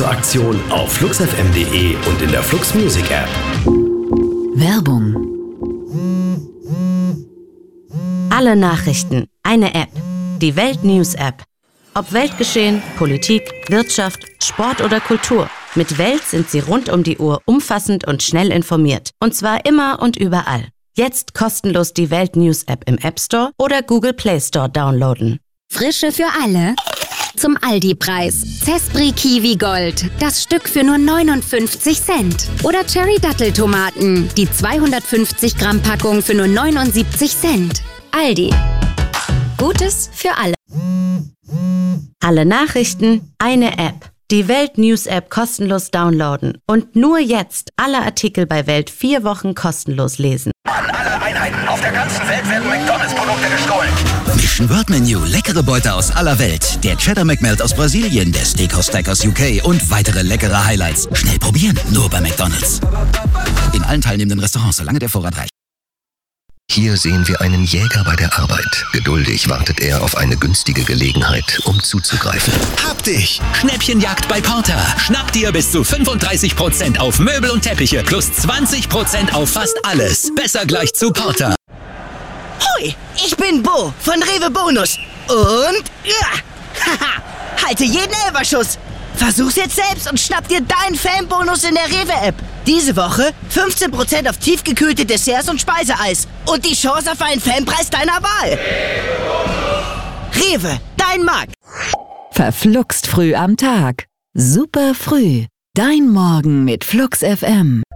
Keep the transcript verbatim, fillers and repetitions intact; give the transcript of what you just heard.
zur Aktion auf fluxfm punkt de und in der Flux Music App. Werbung. Alle Nachrichten, eine App. Die Welt News App. Ob Weltgeschehen, Politik, Wirtschaft, Sport oder Kultur. Mit Welt sind Sie rund um die Uhr umfassend und schnell informiert. Und zwar immer und überall. Jetzt kostenlos die Welt News App im App Store oder Google Play Store downloaden. Frische für alle? Zum Aldi-Preis. Zespri Kiwi Gold. Das Stück für nur neunundfünfzig Cent. Oder Cherry Datteltomaten. Die zweihundertfünfzig Gramm Packung für nur neunundsiebzig Cent. Aldi. Gutes für alle. Alle Nachrichten, eine App. Die Welt News App kostenlos downloaden. Und nur jetzt alle Artikel bei Welt vier Wochen kostenlos lesen. An alle Einheiten auf der ganzen Welt werden McDonalds-Produkte gestohlen. Mission World Menu, leckere Beute aus aller Welt. Der Cheddar McMelt aus Brasilien, der Steakhouse Steak aus U K und weitere leckere Highlights. Schnell probieren, nur bei McDonalds. In allen teilnehmenden Restaurants, solange der Vorrat reicht. Hier sehen wir einen Jäger bei der Arbeit. Geduldig wartet er auf eine günstige Gelegenheit, um zuzugreifen. Hab dich! Schnäppchenjagd bei Porter. Schnapp dir bis zu fünfunddreißig Prozent auf Möbel und Teppiche plus zwanzig Prozent auf fast alles. Besser gleich zu Porter. Hoi, ich bin Bo von Rewe Bonus. Und ja, haha, halte jeden Elferschuss. Versuch's jetzt selbst und schnapp dir deinen Fanbonus in der Rewe-App. Diese Woche fünfzehn Prozent auf tiefgekühlte Desserts und Speiseeis. Und die Chance auf einen Fanpreis deiner Wahl. Rewe, dein Markt. Verfluxt früh am Tag. Super früh. Dein Morgen mit Flux F M.